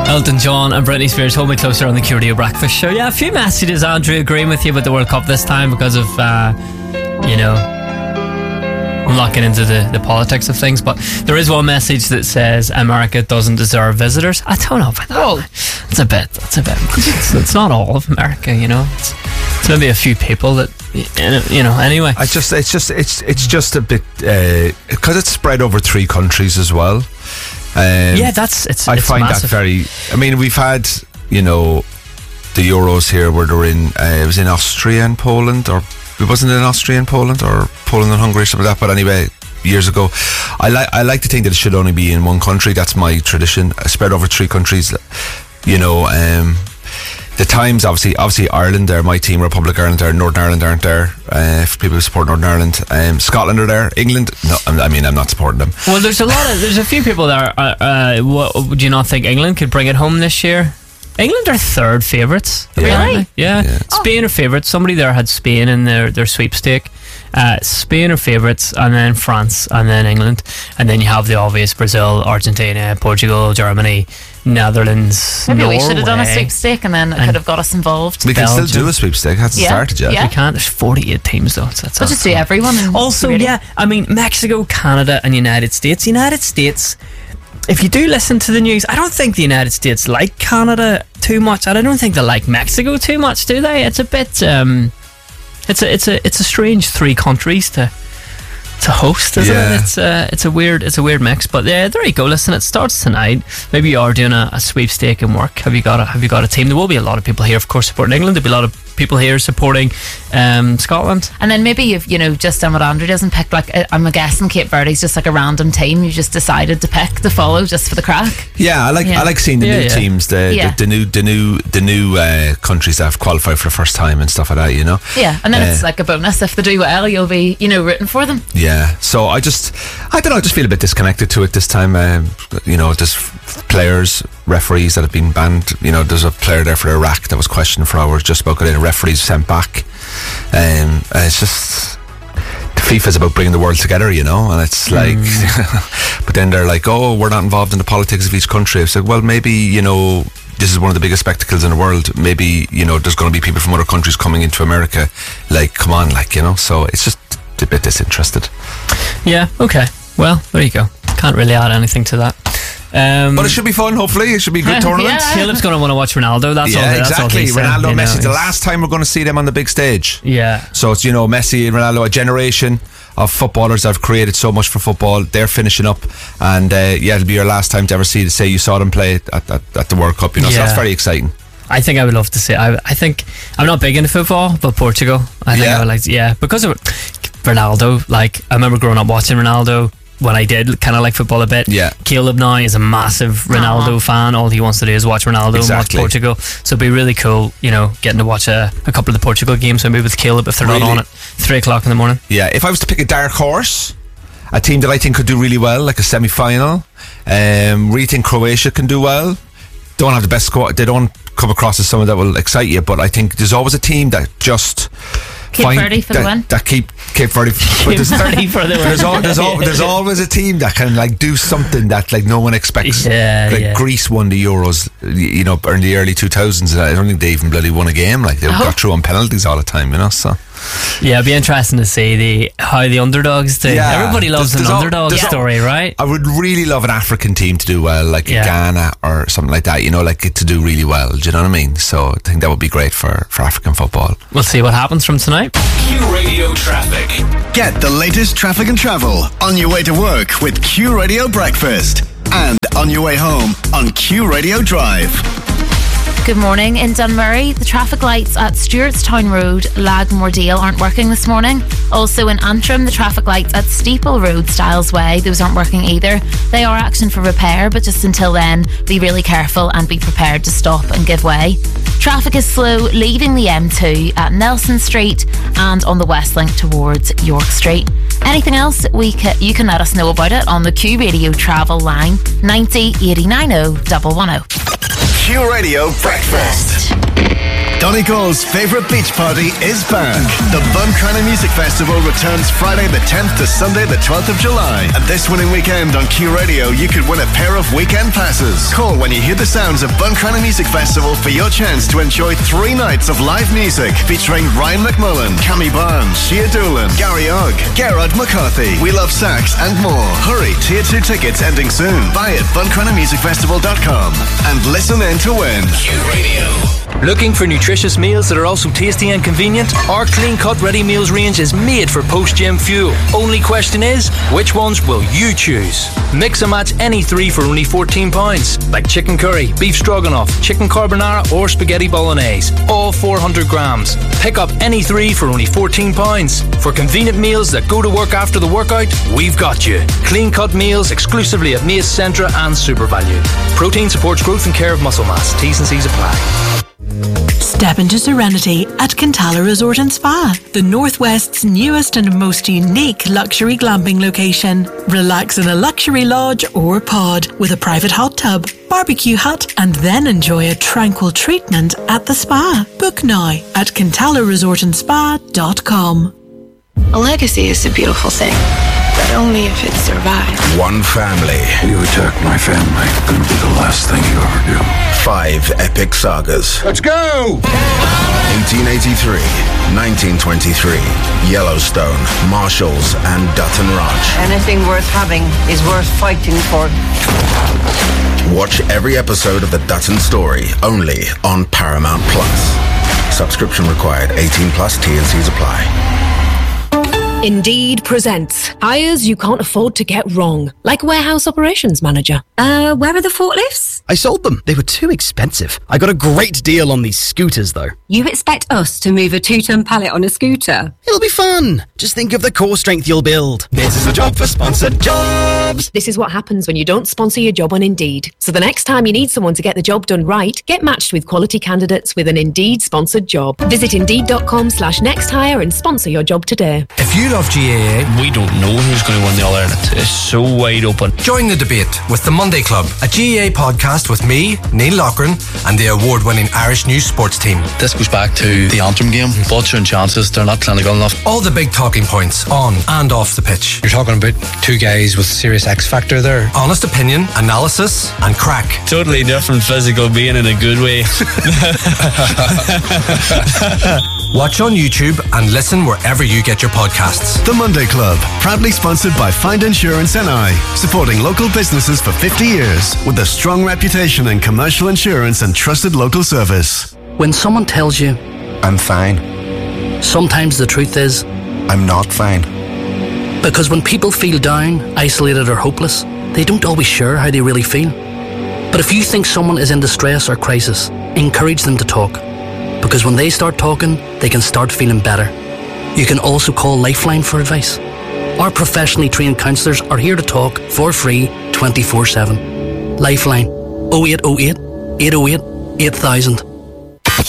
Elton John and Britney Spears, Hold Me Closer on the Q Radio Breakfast Show. Yeah, a few messages, Andrew, agreeing with you about the World Cup this time because of, I'm not getting into the politics of things, but there is one message that says America doesn't deserve visitors. I don't know about that. Oh, it's a bit. It's not all of America, It's maybe a few people that, anyway. It's just a bit, because it's spread over 3 countries as well. I find massive. that very. I mean, we've had the Euros here where they're in. It was in Austria and Poland, or it wasn't in Austria and Poland, or Poland and Hungary, something like that. But anyway, years ago, I like to think that it should only be in one country. That's my tradition. Spread over 3 countries. The Times, obviously Ireland, they're my team. Republic of Ireland, Northern Ireland aren't there. For people who support Northern Ireland, Scotland are there. England, no, I'm not supporting them. Well, there's a few people there. Would you not think England could bring it home this year? England are 3rd favourites. Really? Yeah. Spain are favourites. Somebody there had Spain in their sweepstake. Spain are favourites, and then France, and then England, and then you have the obvious Brazil, Argentina, Portugal, Germany, Netherlands, Maybe Norway. we should have done a sweepstake and then it could have got us involved. We can still do a sweepstake. It hasn't started yet. Yeah. We can't. There's 48 teams though. So We'll just do everyone. Also, Mexico, Canada, and United States. United States, if you do listen to the news, I don't think the United States like Canada too much. I don't think they like Mexico too much, do they? It's a bit. It's a strange 3 countries to host, isn't it? It's a weird mix. But there you go. Listen, it starts tonight. Maybe you are doing a sweepstake in work. Have you got a team? There will be a lot of people here, of course, supporting England. There'll be a lot of people here supporting Scotland. And then maybe you've just done what Andrew doesn't pick. Like I'm guessing Cape Verde's just like a random team you just decided to pick to follow just for the crack. Yeah, I like seeing the new teams, the new countries that have qualified for the first time and stuff like that. Yeah, and then it's like a bonus if they do well. You'll be rooting for them. Yeah, so I don't know. I just feel a bit disconnected to it this time. There's players, referees that have been banned. There's a player there for Iraq that was questioned for hours just about getting a referees sent back. It's just the FIFA's about bringing the world together, and it's like, but then they're like, oh, we're not involved in the politics of each country. It's like, well, maybe this is one of the biggest spectacles in the world. Maybe there's going to be people from other countries coming into America. Like, come on, so it's just a bit disinterested. Yeah. Okay. Well, there you go. Can't really add anything to that. But it should be fun, hopefully. It should be a good tournament. Yeah. Caleb's going to want to watch Ronaldo. That's all. Exactly. That's all Ronaldo, Messi. The last time we're going to see them on the big stage. Yeah. So it's, Messi and Ronaldo, a generation of footballers that have created so much for football. They're finishing up, and it'll be your last time to ever say you saw them play at the World Cup. So that's very exciting. I think I would love to see. I think I'm not big into football, but Portugal, I think I would like to, because of Ronaldo. Like, I remember growing up watching Ronaldo when I did kind of like football a bit. Yeah. Caleb now is a massive Ronaldo fan. All he wants to do is watch Ronaldo and watch Portugal. So it'd be really cool, getting to watch a couple of the Portugal games, maybe with Caleb if they're not on at 3 o'clock in the morning. Yeah, if I was to pick a dark horse, a team that I think could do really well, like a semi-final, really think Croatia can do well. Don't have the best squad. They don't come across as someone that will excite you, but I think there's always a team that just Cape Verde for the win. That keep Cape Verde for the win. There's always a team that can do something that no one expects. Greece won the Euros, or in the early 2000s. I don't think they even bloody won a game. They got through on penalties all the time. So. Yeah, it'd be interesting to see how the underdogs do. Yeah, everybody loves an underdog story, right? I would really love an African team to do well, like Ghana or something like that. To do really well. Do you know what I mean? So I think that would be great for African football. We'll see what happens from tonight. Q Radio Traffic. Get the latest traffic and travel on your way to work with Q Radio Breakfast, and on your way home on Q Radio Drive. Good morning. In Dunmurry, the traffic lights at Stewartstown Road, Lagmore aren't working this morning. Also in Antrim, the traffic lights at Steeple Road, Styles Way, those aren't working either. They are action for repair, but just until then, be really careful and be prepared to stop and give way. Traffic is slow leaving the M2 at Nelson Street and on the West Link towards York Street. Anything else, you can let us know about it on the Q Radio travel line 90 89 0 110. Q Radio Breakfast. Donegal's favourite beach party is back. The Buncrana Music Festival returns Friday the 10th to Sunday the 12th of July. And this winning weekend on Q Radio, you could win a pair of weekend passes. Call when you hear the sounds of Buncrana Music Festival for your chance to enjoy 3 nights of live music featuring Ryan McMullen, Cammy Barnes, Shea Doolan, Gary Ogg, Gerard McCarthy, We Love Sax and more. Hurry, Tier 2 tickets ending soon. Buy at buncranamusicfestival.com and listen in to win. Q Radio. Looking for nutritious meals that are also tasty and convenient? Our Clean Cut Ready Meals range is made for post-gym fuel. Only question is, which ones will you choose? Mix and match any 3 for only £14, like chicken curry, beef stroganoff, chicken carbonara or spaghetti bolognese, all 400 grams. Pick up any 3 for only £14. For convenient meals that go to work after the workout, we've got you. Clean Cut Meals exclusively at Mace Centra and SuperValue. Protein supports growth and care of muscle mass. T's and C's apply. Step into serenity at Cantala Resort and Spa, the Northwest's newest and most unique luxury glamping location. Relax in a luxury lodge or pod with a private hot tub, barbecue hut, and then enjoy a tranquil treatment at the spa. Book now at cantalaresortandspa.com. A legacy is a beautiful thing, but only if it survives. One family. You attack my family, gonna be the last thing you ever do. 5 epic sagas. Let's go! 1883, 1923, Yellowstone, Marshalls, and Dutton Ranch. Anything worth having is worth fighting for. Watch every episode of The Dutton Story, only on Paramount Plus. Subscription required. 18 plus. T&Cs apply. Indeed presents hires you can't afford to get wrong, like warehouse operations manager. Where are the forklifts? I sold them. They were too expensive. I got a great deal on these scooters, though. You expect us to move a 2-ton pallet on a scooter? It'll be fun. Just think of the core strength you'll build. This is a job for sponsored jobs. This is what happens when you don't sponsor your job on Indeed. So the next time you need someone to get the job done right, get matched with quality candidates with an Indeed sponsored job. Visit Indeed.com/nexthire and sponsor your job today. If you love GAA, we don't know who's going to win the All-Ireland. It's so wide open. Join the debate with the Monday Club, a GAA podcast with me, Neil Loughran, and the award-winning Irish News Sports team. This goes back to the Antrim game. Butcher and chances, they're not clinical enough. All the big talking points on and off the pitch. You're talking about 2 guys with serious X factor there. Honest opinion, analysis, and crack. Totally different physical being in a good way. Watch on YouTube and listen wherever you get your podcasts. The Monday Club, proudly sponsored by Find Insurance NI, supporting local businesses for 50 years with a strong reputation in commercial insurance and trusted local service. When someone tells you, I'm fine, sometimes the truth is, I'm not fine. Because when people feel down, isolated or hopeless, they don't always share how they really feel. But if you think someone is in distress or crisis, encourage them to talk. Because when they start talking, they can start feeling better. You can also call Lifeline for advice. Our professionally trained counsellors are here to talk for free 24/7. Lifeline 0808 808 8000.